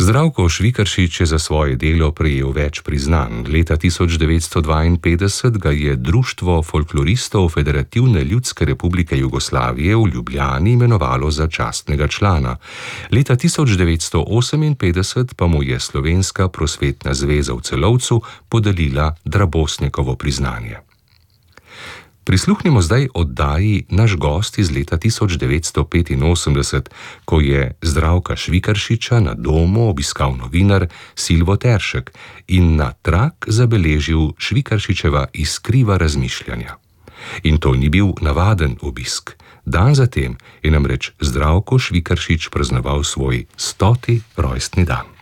Zdravko Švikaršič je za svoje delo prejel več priznanj. Leta 1952 ga je Društvo folkloristov Federativne ljudske republike Jugoslavije v Ljubljani imenovalo za častnega člana. Leta 1958 pa mu je Slovenska prosvetna zveza v Celovcu podelila Drabosnikovo priznanje. Prisluhnimo zdaj oddaji Naš gost iz leta 1985, ko je Zdravka Švikaršiča na domu obiskal novinar Silvo Teršek in na trak zabeležil Švikaršičeva iskriva razmišljanja. In to ni bil navaden obisk. Dan zatem je namreč Zdravko Švikaršič praznoval svoj 100. rojstni dan.